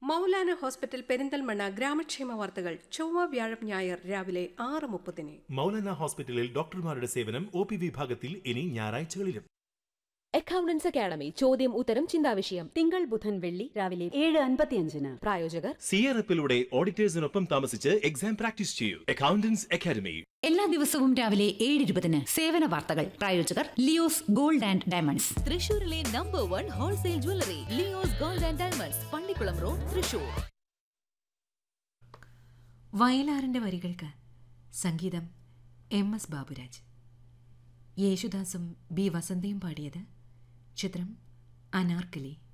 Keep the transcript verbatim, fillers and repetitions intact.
Maulana hospital Perinthalmanna ഗ്രാമക്ഷേമ വാർത്തകൾ ചൊവ്വ വ്യാഴം ഞായർ രാവിലെ ആറ് മുപ്പതിന്. മൗലാന ഹോസ്പിറ്റലിൽ ഡോക്ടർമാരുടെ സേവനം ഒ പി വിഭാഗത്തിൽ ഇനി ഞായറാഴ്ചകളിലും. അക്കൗണ്ടൻസ് അക്കാഡമി ചോദ്യം ഉത്തരം ചിന്താവിഷയം തിങ്കൾ ബുധൻ വെള്ളി രാവിലെ ഏഴ് അൻപത്തിയഞ്ചിന്. പ്രായോജകർ സിയറപ്പിലൂടെ ഓഡിറ്റേഴ്സിനൊപ്പം താമസിച്ച് എക്സാം പ്രാക്ടീസ് ചെയ്യൂ. അക്കൗണ്ടൻസ് അക്കാഡമി എല്ലാ ദിവസവും രാവിലെ ഏഴ് ഇരുപതിന് സേവന വാർത്തകൾ. പ്രായോജകർ ലിയോസ് ഗോൾഡ് ആൻഡ് ഡയമണ്ട്സ്. തൃശൂരിലെ number one wholesale jewellery Leo's gold and diamonds, Pallikkulam road, Thrissur. വയലാറിന്റെ വരികൾക്ക് സംഗീതം എം എസ് ബാബുരാജ്, യേശുദാസും ബി വസന്തയും പാടിയത്. ചിത്രം അനാർക്കലി.